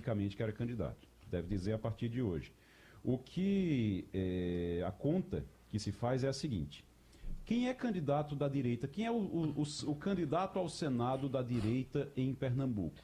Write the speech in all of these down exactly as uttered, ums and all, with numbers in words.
publicamente que era candidato. Deve dizer a partir de hoje. O que é, a conta que se faz é a seguinte: quem é candidato da direita, quem é o, o, o, o candidato ao Senado da direita em Pernambuco?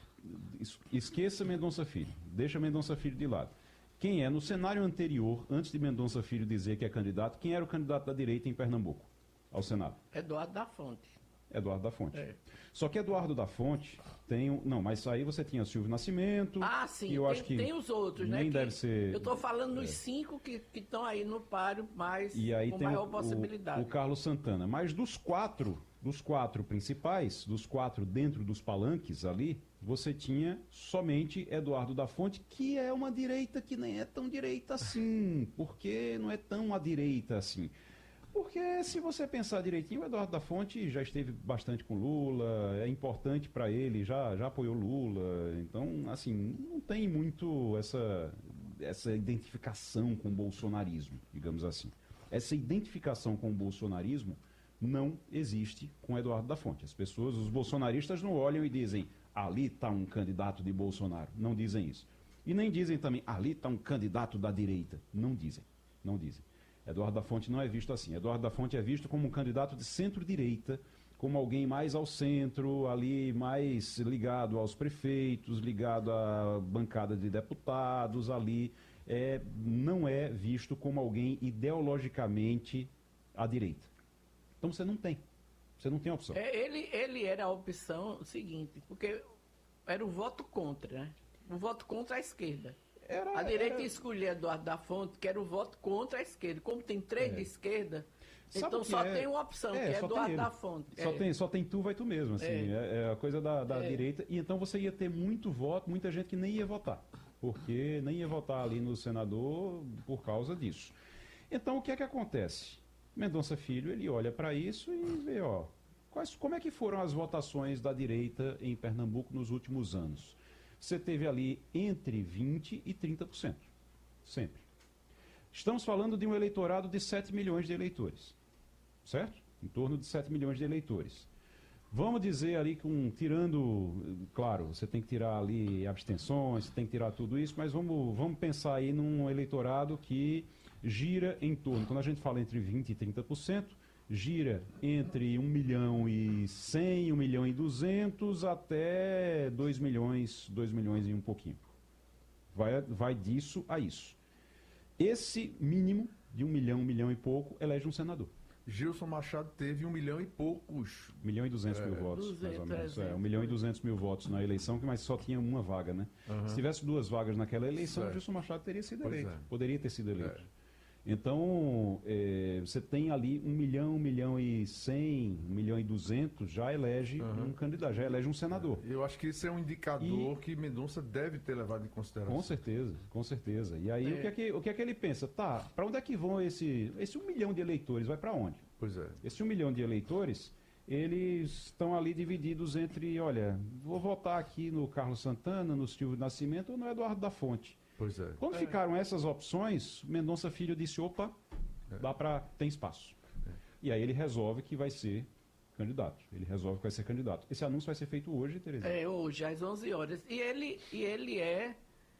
Esqueça Mendonça Filho, deixa Mendonça Filho de lado. Quem é, no cenário anterior, antes de Mendonça Filho dizer que é candidato, quem era o candidato da direita em Pernambuco ao Senado? Eduardo da Fonte. Eduardo da Fonte. É. Só que Eduardo da Fonte tem um... Não, mas aí você tinha Silvio Nascimento. Ah, sim, que eu tem, acho que tem os outros, nem né? deve que ser... Eu estou falando nos é. cinco que estão aí no páreo, mas e aí com tem maior o, possibilidade. O, o Carlos Santana. Mas dos quatro, dos quatro principais, dos quatro dentro dos palanques ali, você tinha somente Eduardo da Fonte, que é uma direita que nem é tão direita assim. Porque não é tão à direita assim. Porque se você pensar direitinho, o Eduardo da Fonte já esteve bastante com Lula, é importante para ele, já, já apoiou Lula. Então, assim, não tem muito essa, essa identificação com o bolsonarismo, digamos assim. Essa identificação com o bolsonarismo não existe com Eduardo da Fonte. As pessoas, os bolsonaristas não olham e dizem, ali está um candidato de Bolsonaro. Não dizem isso. E nem dizem também, ali está um candidato da direita. Não dizem, não dizem. Eduardo da Fonte não é visto assim. Eduardo da Fonte é visto como um candidato de centro-direita, como alguém mais ao centro, ali mais ligado aos prefeitos, ligado à bancada de deputados, ali. É, não é visto como alguém ideologicamente à direita. Então você não tem. Você não tem opção. É, ele, ele era a opção seguinte, porque era o voto contra, né? O voto contra a esquerda. Era, a direita era... escolheu Eduardo da Fonte, que era o voto contra a esquerda. Como tem três é. de esquerda, Sabe então só é... tem uma opção, é, que é Eduardo da Fonte. Só, é. tem, só tem tu, vai tu mesmo. Assim, é. é a coisa da, da direita. E então você ia ter muito voto, muita gente que nem ia votar. Porque nem ia votar ali no senador por causa disso. Então o que é que acontece? Mendonça Filho, ele olha para isso e vê, ó, quais, como é que foram as votações da direita em Pernambuco nos últimos anos? Você teve ali entre vinte por cento e trinta por cento. Sempre. Estamos falando de um eleitorado de sete milhões de eleitores. Certo? Em torno de sete milhões de eleitores. Vamos dizer ali que um, tirando, claro, você tem que tirar ali abstenções, você tem que tirar tudo isso, mas vamos, vamos pensar aí num eleitorado que gira em torno, quando a gente fala entre vinte por cento e trinta por cento, gira entre um milhão e cem, um milhão e duzentos até dois milhões, dois milhões e um pouquinho. Vai, vai disso a isso. Esse mínimo de um milhão, um milhão e pouco, elege um senador. Gilson Machado teve um milhão e poucos. Um milhão e duzentos é, mil votos, duzentos, mais ou menos. É, um milhão e duzentos mil votos na eleição, mas só tinha uma vaga, né? Uhum. Se tivesse duas vagas naquela eleição, o Gilson Machado teria sido pois eleito. É. Poderia ter sido eleito. É. Então, é, você tem ali um milhão, um milhão e cem, um milhão e duzentos, já elege uhum. um candidato, já elege um senador. Eu acho que isso é um indicador e... que Mendonça deve ter levado em consideração. Com certeza, com certeza. E aí, é. o, que é que, o que é que ele pensa? Tá, para onde é que vão esse, esse um milhão de eleitores? Vai para onde? Pois é. Esse um milhão de eleitores, eles estão ali divididos entre, olha, vou votar aqui no Carlos Santana, no Silvio Nascimento ou no Eduardo da Fonte. Pois é. Quando é. ficaram essas opções, Mendonça Filho disse, opa, é. dá para tem espaço. É. E aí ele resolve que vai ser candidato. Ele resolve que vai ser candidato. Esse anúncio vai ser feito hoje, Tereza? É, hoje, às onze horas. E ele, e ele é,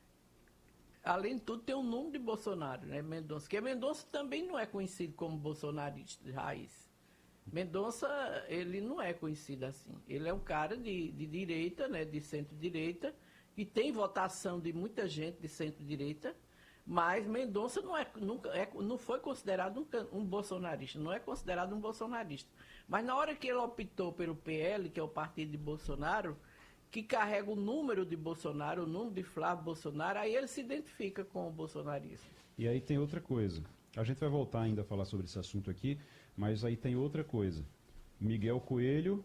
além de tudo, tem um nome de Bolsonaro, né, Mendonça? Porque Mendonça também não é conhecido como bolsonarista de raiz. Mendonça, ele não é conhecido assim. Ele é um cara de, de direita, né, de centro-direita, que tem votação de muita gente de centro-direita, mas Mendonça não, é, nunca, é, não foi considerado um, um bolsonarista, não é considerado um bolsonarista. Mas na hora que ele optou pelo P L, que é o partido de Bolsonaro, que carrega o número de Bolsonaro, o número de Flávio Bolsonaro, aí ele se identifica com o bolsonarismo. E aí tem outra coisa. A gente vai voltar ainda a falar sobre esse assunto aqui, mas aí tem outra coisa. Miguel Coelho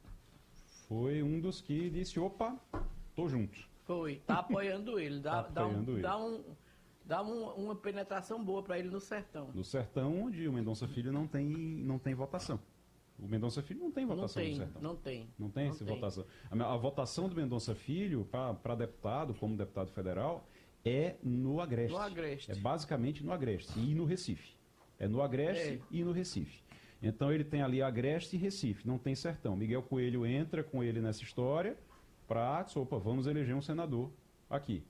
foi um dos que disse, opa, tô junto. Foi, tá apoiando ele, dá, tá dá, apoiando um, ele. dá, um, dá um, uma penetração boa para ele no sertão. No sertão, onde o Mendonça Filho não tem, não tem votação. O Mendonça Filho não tem votação não tem, no sertão. Não tem. Não tem essa votação. A, a votação do Mendonça Filho para deputado, como deputado federal, é no Agreste. No Agreste. É basicamente no Agreste e no Recife. É no Agreste é. e no Recife. Então ele tem ali Agreste e Recife, não tem sertão. Miguel Coelho entra com ele nessa história para, opa, vamos eleger um senador aqui.